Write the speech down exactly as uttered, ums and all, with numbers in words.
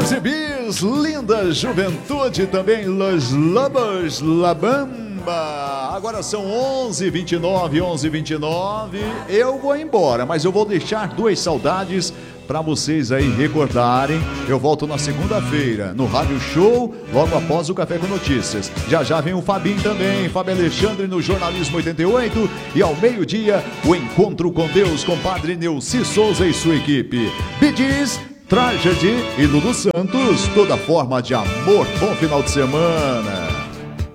onze bis, linda juventude também, Los Lobos, La Bamba. Agora são onze e vinte e nove, onze e vinte e nove. Eu vou embora, mas eu vou deixar duas saudades para vocês aí recordarem. Eu volto na segunda-feira no Rádio Show, logo após o Café com Notícias. Já já vem o Fabinho também, Fábio Alexandre no Jornalismo oitenta e oito. E ao meio-dia, o Encontro com Deus com Padre Neuci Souza e sua equipe. Bee Gees, Tragedy e Lulu Santos, toda forma de amor. Bom final de semana.